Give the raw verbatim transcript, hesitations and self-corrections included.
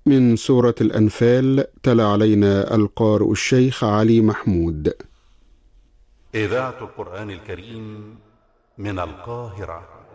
من سورة الأنفال، تلا علينا القارئ الشيخ علي محمود. إذاعة القرآن الكريم من القاهرة.